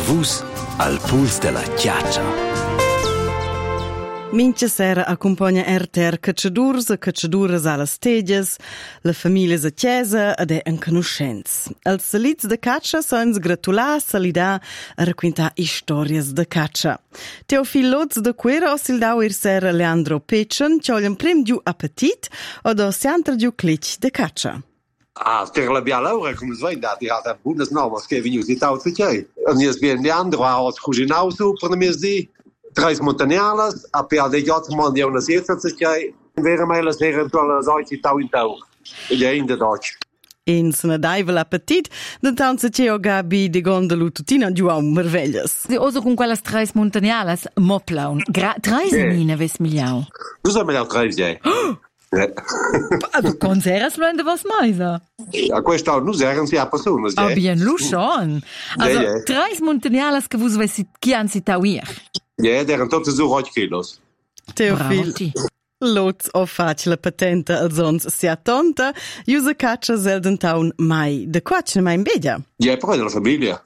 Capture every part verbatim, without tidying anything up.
Vus al puls della chiaccia. Mincha sera accompagna Erter cacciadurs e cacciaduras alle stegias, la famiglia a chiesa ed è in conoscenza. Als salits de caccia sono gratulà, salidà e raccontà stories de caccia. Teofil Lotz de Quera osildau ir sera Leandro Pecen, c'oglian prim giù appetit o do siantra giù clic de caccia. Ah, per la bia Laura, come svegli, die hat ein bundes Name, che vi usi tau zu tjei. Und jetzt bin Leandro aus Cuginau super, mir sie. Treis Montagnales, a per de jot man die una sierza zu tjei. Wäre meile sera tolle Seite tau in tau. Ja, in der Deutsch. In sena daivel appetit, de tanza ceo gabi de gondolu tutina giù a merveglias. Sie oso con quelle tres montagnales moplaun. Gra tres Eh. mine ves miliau. Du soll mir auch treis tjei. Du conseras lo ende was meisa. A questo non sagen sie a personas, Ah, ja. bien luschon. Also, Ja, ja. tres montagnales que vos ves kian si tauir. Ja, deren tot so hot kilos. Teofil Bravo, ti. Lotz o facile patenta als ons sia tonta, usa caccia selden taun mai. De quacne mai in bedia. Ja, poi della famiglia.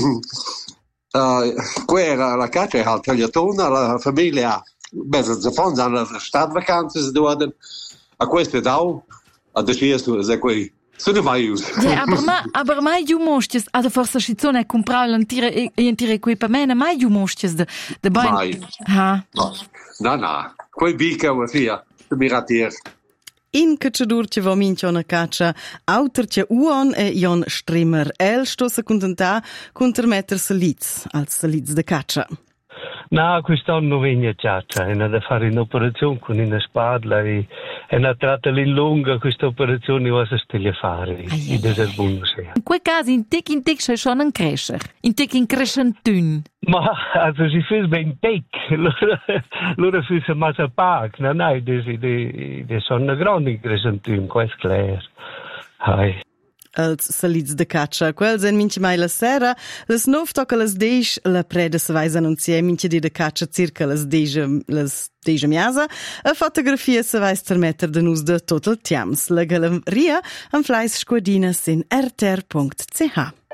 Uh, qua era la caccia al tagliatona, la famiglia, beh, se fonda alla stadvacanze dort. A questo dau, a deciso, se quei. Sono mai us. Ja, aber ma, aber mai ju mostes, also forse schizzone comprare l'antire l'antire equipamento, mai ju mostes de de bain. Mai. Ha. No, no, no. Quei bica o via, de miratier. In cacciadur ce vo mincio una caccia, auter ce uon e Jon Strimmer el sto se contenta contermetter saliz, als saliz de caccia. No, quest'anno viene ciaccia, è da fare un'operazione con una spalla e è una tratta in lunga questa operazione va a stelle fare, Ai, i ai, deserbunse. In quei casi in tic in tic c'è schon un crescer. In tic in crescentun. Ma, also si fes ben tec, allora, allora fes a massa pac, no, no, de, de, de sono grandi crescentun, questo è chiaro. Hai. Als saliz de caccia, quel sen mince mai la sera, les nov tocca les deix, la preda se vais annunzier mince di de caccia circa les deix, les deix miasa, a fotografia se vais termetter de nus de total tiams. La galeria am fleis squadina sin r t r punct c h.